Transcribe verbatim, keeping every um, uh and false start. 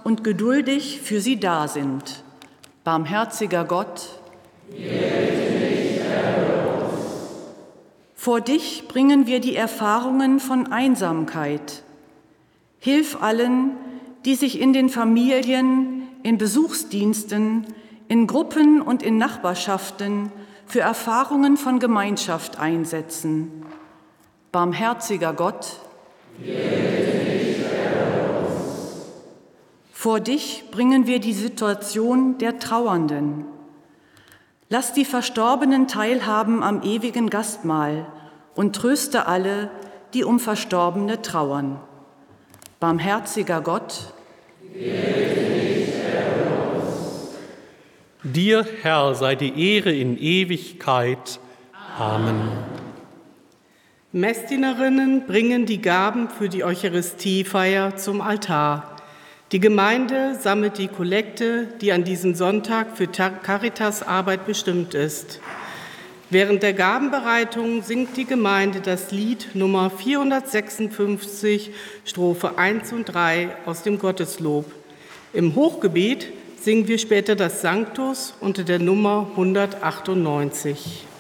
und geduldig für sie da sind. Barmherziger Gott, vor dich bringen wir die Erfahrungen von Einsamkeit. Hilf allen, die sich in den Familien, in Besuchsdiensten, in Gruppen und in Nachbarschaften für Erfahrungen von Gemeinschaft einsetzen. Barmherziger Gott, vor dich bringen wir die Situation der Trauernden. Lass die Verstorbenen teilhaben am ewigen Gastmahl und tröste alle, die um Verstorbene trauern. Barmherziger Gott, dir, Herr, sei die Ehre in Ewigkeit. Amen. Messdienerinnen bringen die Gaben für die Eucharistiefeier zum Altar. Die Gemeinde sammelt die Kollekte, die an diesem Sonntag für Caritas-Arbeit bestimmt ist. Während der Gabenbereitung singt die Gemeinde das Lied Nummer vierhundertsechsundfünfzig, Strophe eins und drei aus dem Gotteslob. Im Hochgebet singen wir später das Sanctus unter der Nummer hundertachtundneunzig.